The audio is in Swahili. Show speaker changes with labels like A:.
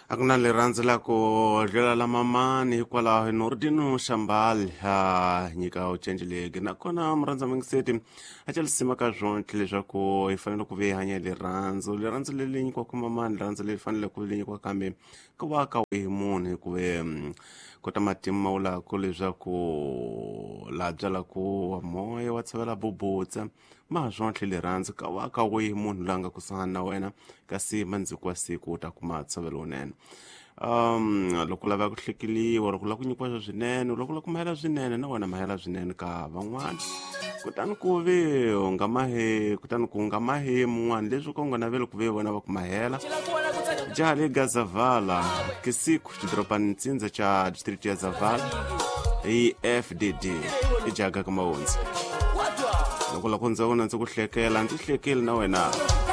A: Akuna liranzi lako dlela la mamani hikwalaho Nordino Shambal nyika uchenjileke nakona mranza mingiseti achelisima ka zonke leswaku ifanele ku vehanya liranzo lelinyi kwa mamani liranzo lifanele ku linyi kwa kambe ku va ka munhu ku ve kota matimma ula ku leswaku la byala ku moya wa tsavela bubutsa ma zonke liranzo ka va ka munhu langa kusana na wena kasi mandziku wa siku ta kuma tsavelo nene loko lava ku hlekeliwa loko la ku nyikiwa swinene loko la ku mahela swinene na wena mahela swinene ka van'wana kutani ku ve unga mahe kutani ku nga mahe mun'wana leswi ku nga naveli ku ve wena va ku mahela jaha le Gazavala kisiku xidropani ntsindza cha district ya Zavala hi FDD ijaga ka mawundzi loko la ku ndzi vona ndzi ku hlekela ndzi hlekeli na wena